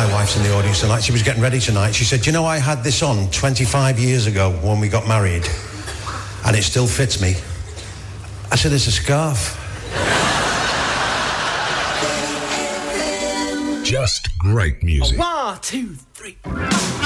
My wife's in the audience tonight. She was getting ready tonight. She said, "You know, I had this on 25 years ago when we got married, and it still fits me." I said, "It's a scarf." Just great music. 1, 2, 3.